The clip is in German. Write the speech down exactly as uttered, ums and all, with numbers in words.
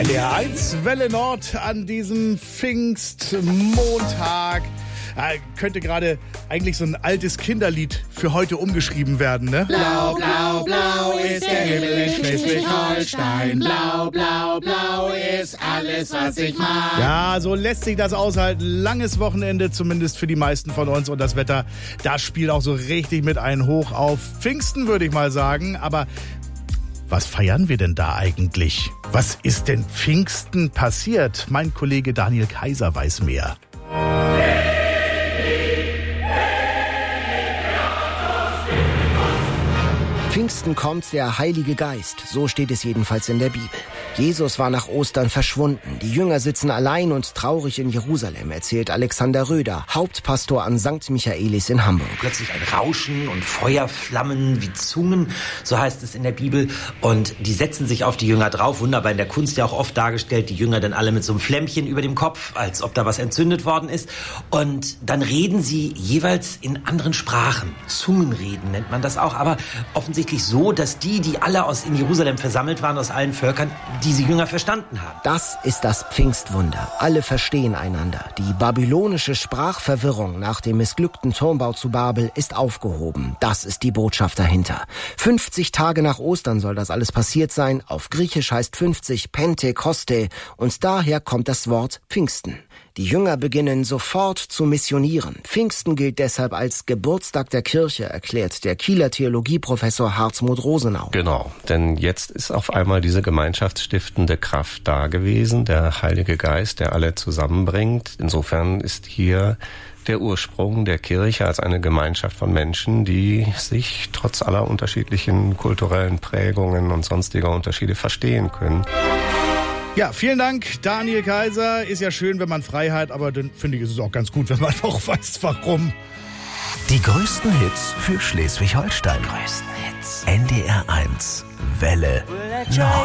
N D R eins Welle Nord an diesem Pfingstmontag. Äh, könnte gerade eigentlich so ein altes Kinderlied für heute umgeschrieben werden, ne? Blau, blau, blau ist der Himmel in Schleswig-Holstein. Blau, blau, blau ist alles, was ich mag. Ja, so lässt sich das aushalten. Langes Wochenende, zumindest für die meisten von uns. Und das Wetter, das spielt auch so richtig mit ein Hoch auf Pfingsten, würde ich mal sagen. Aber was feiern wir denn da eigentlich? Was ist denn Pfingsten passiert? Mein Kollege Daniel Kaiser weiß mehr. Pfingsten kommt der Heilige Geist, so steht es jedenfalls in der Bibel. Jesus war nach Ostern verschwunden. Die Jünger sitzen allein und traurig in Jerusalem, erzählt Alexander Röder, Hauptpastor an Sankt Michaelis in Hamburg. Plötzlich ein Rauschen und Feuerflammen wie Zungen, so heißt es in der Bibel. Und die setzen sich auf die Jünger drauf, wunderbar in der Kunst ja auch oft dargestellt. Die Jünger dann alle mit so einem Flämmchen über dem Kopf, als ob da was entzündet worden ist. Und dann reden sie jeweils in anderen Sprachen. Zungenreden nennt man das auch, aber offensichtlich so, dass die, die alle aus in Jerusalem versammelt waren, aus allen Völkern, diese Jünger verstanden haben. Das ist das Pfingstwunder. Alle verstehen einander. Die babylonische Sprachverwirrung nach dem missglückten Turmbau zu Babel ist aufgehoben. Das ist die Botschaft dahinter. fünfzig Tage nach Ostern soll das alles passiert sein. Auf Griechisch heißt fünfzig Pentekoste und daher kommt das Wort Pfingsten. Die Jünger beginnen sofort zu missionieren. Pfingsten gilt deshalb als Geburtstag der Kirche, erklärt der Kieler Theologieprofessor Hartmut Rosenau. Genau, denn jetzt ist auf einmal diese gemeinschaftsstiftende Kraft da gewesen, der Heilige Geist, der alle zusammenbringt. Insofern ist hier der Ursprung der Kirche als eine Gemeinschaft von Menschen, die sich trotz aller unterschiedlichen kulturellen Prägungen und sonstiger Unterschiede verstehen können. Ja, vielen Dank, Daniel Kaiser. Ist ja schön, wenn man frei hat, aber dann finde ich, ist es auch ganz gut, wenn man auch weiß, warum. Die größten Hits für Schleswig-Holstein. Größten Hits. N D R eins Welle Nord.